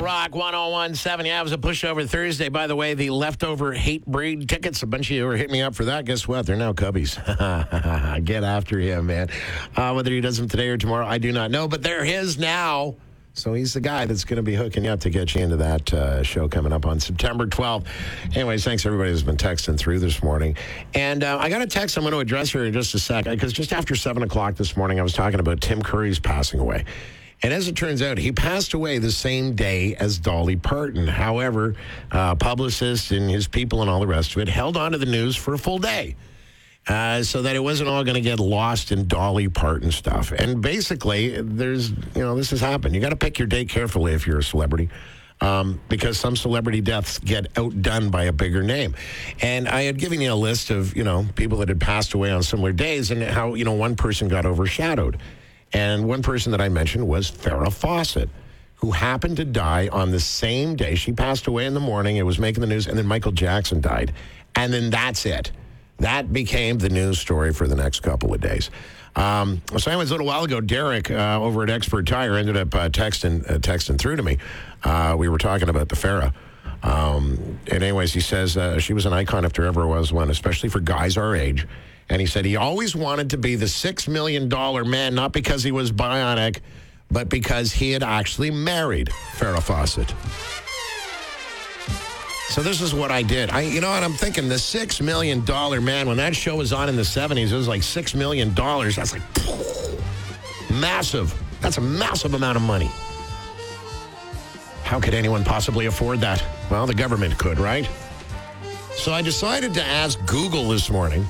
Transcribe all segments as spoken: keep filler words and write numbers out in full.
Rebel Rock one oh one point seven. Yeah, it was a pushover Thursday. By the way, the leftover hate breed tickets, a bunch of you were hitting me up for that. Guess what? They're now Cubbies. Get after him, man. Uh, whether he does them today or tomorrow, I do not know, but they're his now. So he's the guy that's going to be hooking you up to get you into that uh, show coming up on September twelfth. Anyways, thanks everybody who's been texting through this morning. And uh, I got a text I'm going to address here in just a sec, because just after seven o'clock this morning, I was talking about Tim Curry's passing away. And as it turns out, he passed away the same day as Dolly Parton. However, uh, publicists and his people and all the rest of it held on to the news for a full day. Uh, so that it wasn't all going to get lost in Dolly Parton stuff. And basically, there's, you know, this has happened. You got to pick your date carefully if you're a celebrity, um, because some celebrity deaths get outdone by a bigger name. And I had given you a list of, you know, people that had passed away on similar days and how, you know, one person got overshadowed. And one person that I mentioned was Farrah Fawcett, who happened to die on the same day. She passed away in the morning. It was making the news. And then Michael Jackson died. And then that's it. That became the news story for the next couple of days. Um, so anyways, a little while ago, Derek uh, over at Expert Tire ended up uh, texting uh, texting through to me. Uh, we were talking about the Farrah. Um, and anyways, he says uh, she was an icon if there ever was one, especially for guys our age. And he said he always wanted to be the six million dollars man, not because he was bionic, but because he had actually married Farrah Fawcett. So this is what I did. I, you know what I'm thinking? The six million dollars man, when that show was on in the seventies, it was like six million dollars. That's like massive. That's a massive amount of money. How could anyone possibly afford that? Well, the government could, right? So I decided to ask Google this morning,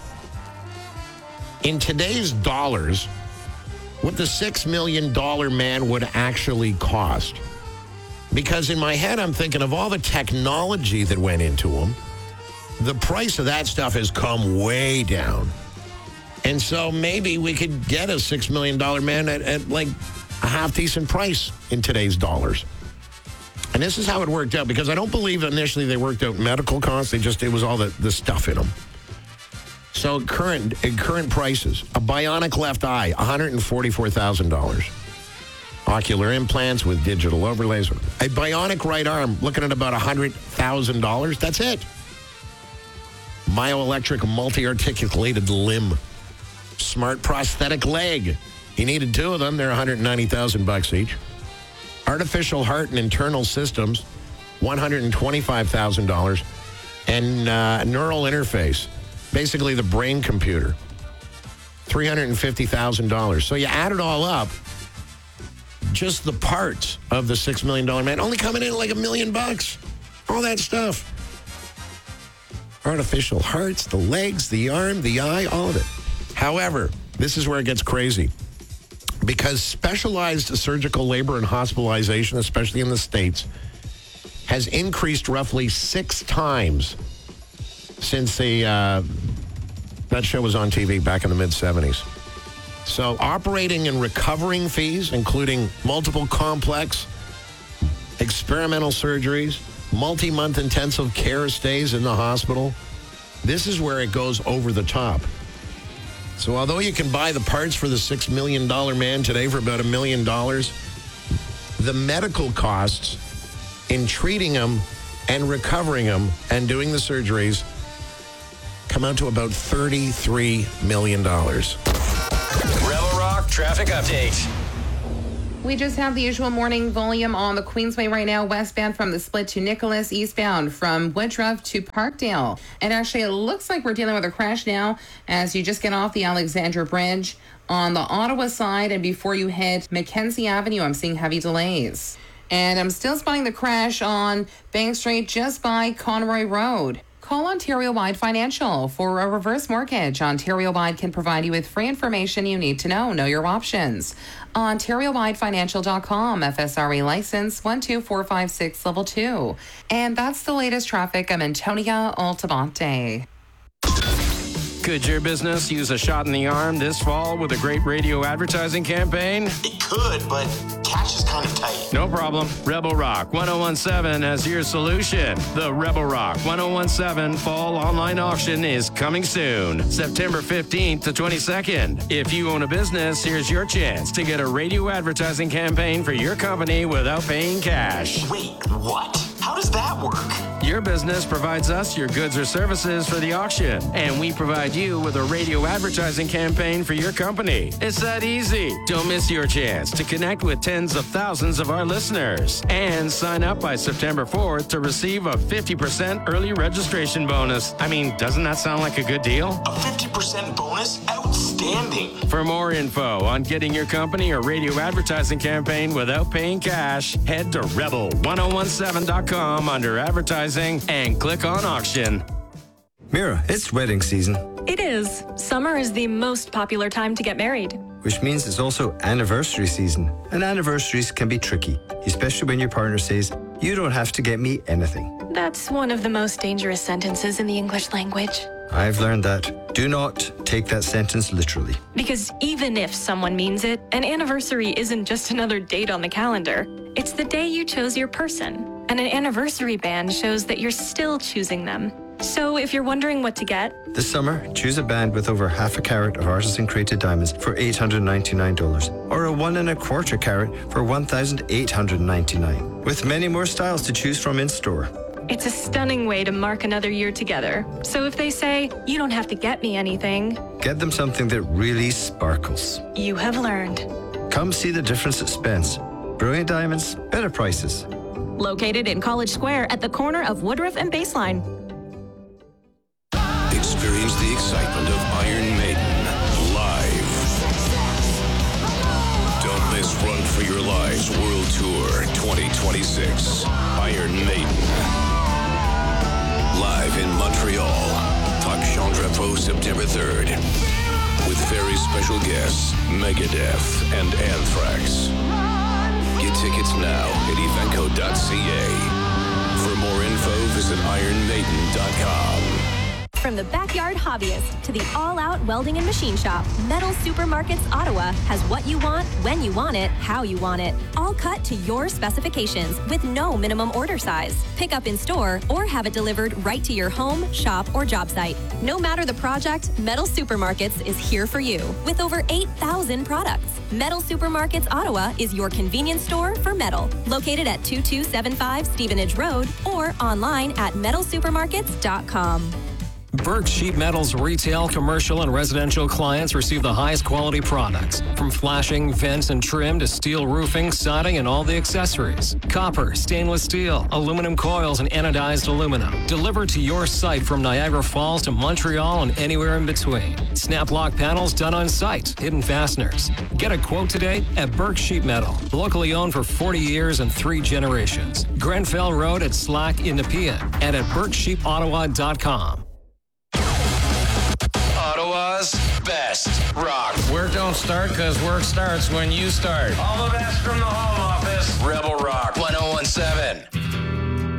in today's dollars, what the six million dollars man would actually cost. Because in my head, I'm thinking of all the technology that went into them. The price of that stuff has come way down. And so maybe we could get a six million dollars man at, at like a half-decent price in today's dollars. And this is how it worked out, because I don't believe initially they worked out medical costs. They just, it was all the, the stuff in them. So current, current prices, a bionic left eye, one hundred forty-four thousand dollars. Ocular implants with digital overlays. A bionic right arm, looking at about one hundred thousand dollars. That's it. Myoelectric multi-articulated limb. Smart prosthetic leg. You needed two of them. They're one hundred ninety thousand bucks each. Artificial heart and internal systems, one hundred twenty-five thousand dollars. And uh, neural interface, basically the brain computer, three hundred fifty thousand dollars. So you add it all up, just the parts of the six million dollars man only coming in at like a million bucks. All that stuff. Artificial hearts, the legs, the arm, the eye, all of it. However, this is where it gets crazy. Because specialized surgical labor and hospitalization, especially in the States, has increased roughly six times since the, uh, that show was on T V back in the mid-seventies. So operating and recovering fees, including multiple complex experimental surgeries, multi-month intensive care stays in the hospital, this is where it goes over the top. So although you can buy the parts for the six million dollars man today for about a million dollars, the medical costs in treating them and recovering them and doing the surgeries come out to about thirty-three million dollars. Rebel Rock Traffic Update. We just have the usual morning volume on the Queensway right now, westbound from the split to Nicholas, eastbound from Woodruff to Parkdale. And actually, it looks like we're dealing with a crash now as you just get off the Alexandra Bridge on the Ottawa side. And before you hit Mackenzie Avenue, I'm seeing heavy delays. And I'm still spotting the crash on Bank Street just by Conroy Road. Call Ontario Wide Financial for a reverse mortgage. Ontario Wide can provide you with free information you need to know. Know your options. Ontario Wide Financial dot com, F S R A license one two four five six, level two. And that's the latest traffic. I'm Antonia Altabante. Could your business use a shot in the arm this fall with a great radio advertising campaign? It could, but cash is kind of tight. No problem. Rebel Rock ten seventeen has your solution. The Rebel Rock ten seventeen Fall Online Auction is coming soon, September fifteenth to twenty-second. If you own a business, here's your chance to get a radio advertising campaign for your company without paying cash. Wait, what? How does that work? Your business provides us your goods or services for the auction, and we provide you with a radio advertising campaign for your company. It's that easy. Don't miss your chance to connect with tens of thousands of our listeners and sign up by September fourth to receive a fifty percent early registration bonus. I mean, doesn't that sound like a good deal? A fifty percent bonus? Outstanding. For more info on getting your company or radio advertising campaign without paying cash, head to rebel ten seventeen dot com under advertising and click on auction. Mira, it's wedding season, It is. Summer is the most popular time to get married. which means it's also anniversary season. And anniversaries can be tricky, especially when your partner says, "You don't have to get me anything." That's one of the most dangerous sentences in the English language. I've learned that. Do not take that sentence literally. Because even if someone means it, an anniversary isn't just another date on the calendar. It's the day you chose your person. And an anniversary band shows that you're still choosing them. So if you're wondering what to get, This summer, choose a band with over half a carat of artisan created diamonds for eight hundred ninety-nine dollars, or a one and a quarter carat for one thousand eight hundred ninety-nine dollars, with many more styles to choose from in store. it's a stunning way to mark another year together. So if they say, you don't have to get me anything, Get them something that really sparkles. you have learned. Come see the difference at Spence. Brilliant diamonds, better prices. Located in College Square at the corner of Woodruff and Baseline. Experience the excitement of Iron Maiden live. Don't miss Run for Your Lives World Tour twenty twenty-six. Iron Maiden. Live in Montreal. Parc Jean-Drapeau, September third. With very special guests, Megadeth and Anthrax. Get tickets now at evenco dot c a. For more info, visit iron maiden dot com. From the backyard hobbyist to the all-out welding and machine shop, Metal Supermarkets Ottawa has what you want, when you want it, how you want it. All cut to your specifications with no minimum order size. Pick up in store or have it delivered right to your home, shop, or job site. No matter the project, Metal Supermarkets is here for you with over eight thousand products. Metal Supermarkets Ottawa is your convenience store for metal. Located at two two seven five Stevenage Road or online at metal supermarkets dot com. Burke Sheet Metal's retail, commercial, and residential clients receive the highest quality products. From flashing, vents, and trim to steel roofing, siding, and all the accessories. Copper, stainless steel, aluminum coils, and anodized aluminum. Delivered to your site from Niagara Falls to Montreal and anywhere in between. Snap lock panels done on site. Hidden fasteners. Get a quote today at Burke Sheet Metal. Locally owned for forty years and three generations. Grenfell Road at Slack in Nepean and at burke sheep ottawa dot com. Ottawa's best rock. Work don't start because work starts when you start. All the best from the home office. Rebel Rock ten seventeen.